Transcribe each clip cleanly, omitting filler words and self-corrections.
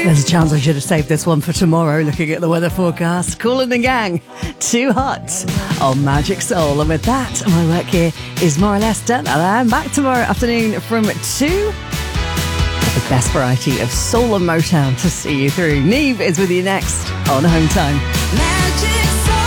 There's a chance I should have saved this one for tomorrow, looking at the weather forecast. Kool and the Gang, Too Hot on Magic Soul. And with that, my work here is more or less done. And I'm back tomorrow afternoon from 2. The best variety of soul and Motown to see you through. Neve is with you next on Home Time. Magic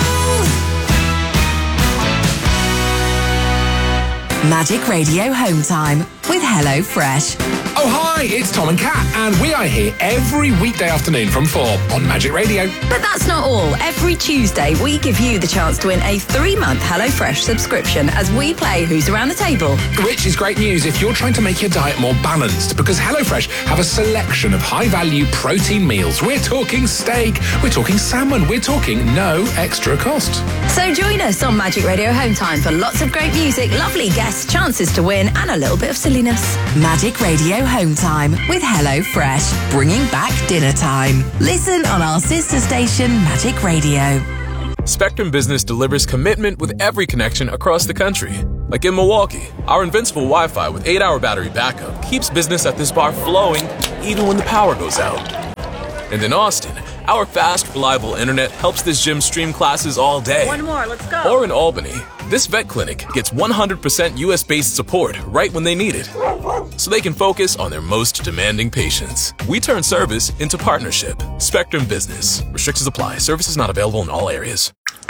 Soul. Magic Radio Home Time with Hello Fresh. Oh, hi, it's Tom and Kat, and we are here every weekday afternoon from 4 on Magic Radio. But that's not all. Every Tuesday, we give you the chance to win a 3-month HelloFresh subscription as we play Who's Around the Table. Which is great news if you're trying to make your diet more balanced, because HelloFresh have a selection of high-value protein meals. We're talking steak, we're talking salmon, we're talking no extra cost. So join us on Magic Radio Home Time for lots of great music, lovely guests, chances to win, and a little bit of silliness. Magic Radio Home Time with Hello Fresh, bringing back dinner time. Listen on our sister station, Magic Radio. Spectrum Business delivers commitment with every connection across the country. Like in Milwaukee, our invincible Wi-Fi with 8-hour battery backup keeps business at this bar flowing even when the power goes out. And in Austin, our fast, reliable internet helps this gym stream classes all day. One more, let's go. Or in Albany, this vet clinic gets 100% US-based support right when they need it, so they can focus on their most demanding patients. We turn service into partnership. Spectrum Business. Restrictions apply. Services not available in all areas.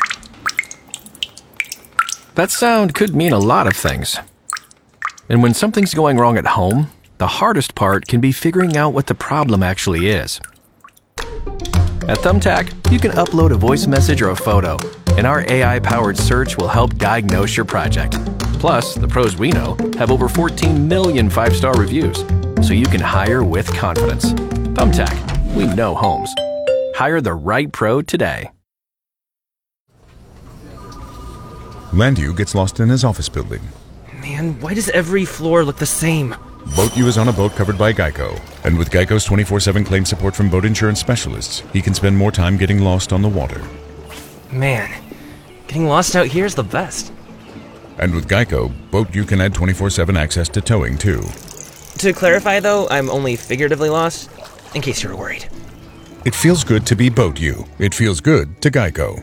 That sound could mean a lot of things. And when something's going wrong at home, the hardest part can be figuring out what the problem actually is. At Thumbtack, you can upload a voice message or a photo, and our AI-powered search will help diagnose your project. Plus, the pros we know have over 14 million 5-star reviews, so you can hire with confidence. Thumbtack, we know homes. Hire the right pro today. Landu gets lost in his office building. Man, why does every floor look the same? BoatU is on a boat covered by Geico. And with Geico's 24/7 claim support from boat insurance specialists, he can spend more time getting lost on the water. Man, getting lost out here is the best. And with Geico, BoatU can add 24/7 access to towing, too. To clarify, though, I'm only figuratively lost, in case you were worried. It feels good to be BoatU. It feels good to Geico.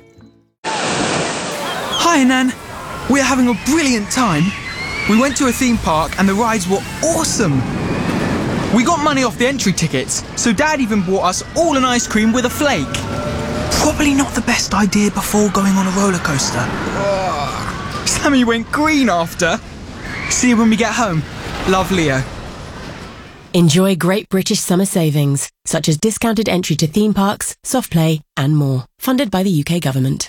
Hi, Nan. We're having a brilliant time. We went to a theme park and the rides were awesome. We got money off the entry tickets, so Dad even bought us all an ice cream with a flake. Probably not the best idea before going on a roller coaster. Sammy went green after. See you when we get home. Love, Leo. Enjoy great British summer savings, such as discounted entry to theme parks, soft play, and more. Funded by the UK government.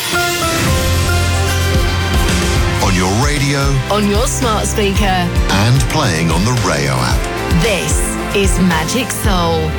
On your radio, On your smart speaker. and playing on the Rayo app. This is Magic Soul.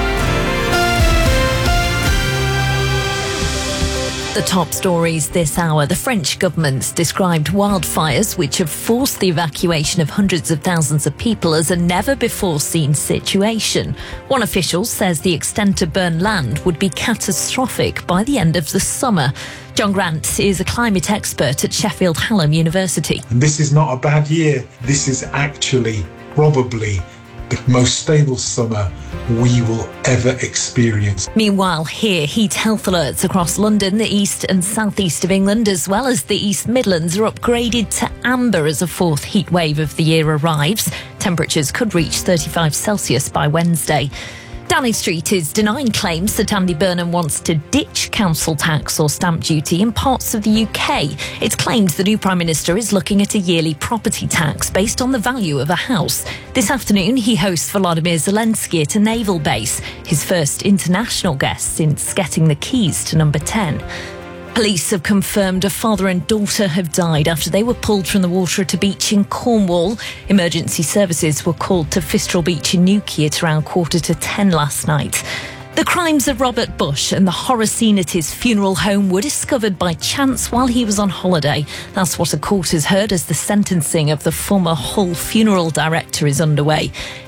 The top stories this hour. The French government's described wildfires, which have forced the evacuation of hundreds of thousands of people, as a never-before-seen situation. One official says the extent of burned land would be catastrophic by the end of the summer. John Grant is a climate expert at Sheffield Hallam University. This is not a bad year. This is actually probably the most stable summer we will ever experience. Meanwhile, here, heat health alerts across London, the east and southeast of England, as well as the East Midlands, are upgraded to amber as a fourth heat wave of the year arrives. Temperatures could reach 35 Celsius by Wednesday. Downing Street is denying claims that Andy Burnham wants to ditch council tax or stamp duty in parts of the UK. It's claimed the new Prime Minister is looking at a yearly property tax based on the value of a house. This afternoon, he hosts Volodymyr Zelensky at a naval base, his first international guest since getting the keys to number 10. Police have confirmed a father and daughter have died after they were pulled from the water at a beach in Cornwall. Emergency services were called to Fistral Beach in Newquay at around 9:45 last night. The crimes of Robert Bush and the horror scene at his funeral home were discovered by chance while he was on holiday. That's what a court has heard as the sentencing of the former Hull funeral director is underway.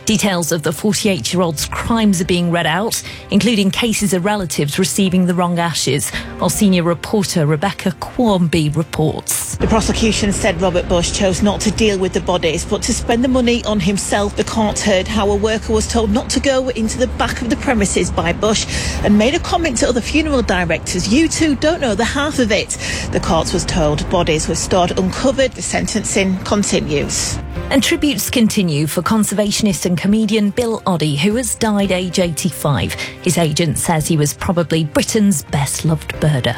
Details of the 48-year-old's crimes are being read out, including cases of relatives receiving the wrong ashes. Our senior reporter Rebecca Quarmby reports. The prosecution said Robert Bush chose not to deal with the bodies, but to spend the money on himself. The court heard how a worker was told not to go into the back of the premises by Bush and made a comment to other funeral directors. You two don't know the half of it. The court was told bodies were stored uncovered. The sentencing continues. And tributes continue for conservationist and comedian Bill Oddie, who has died aged 85. His agent says he was probably Britain's best-loved birder.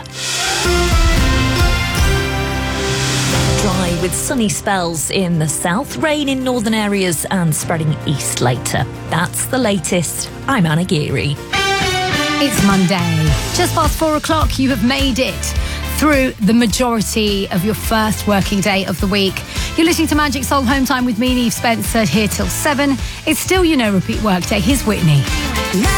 Dry with sunny spells in the south, rain in northern areas and spreading east later. That's the latest. I'm Anna Geary. It's Monday. Just past 4 o'clock, you have made it through the majority of your first working day of the week. You're listening to Magic Soul Home Time with me, Neve Spencer, here till 7. It's still, repeat workday. Here's Whitney.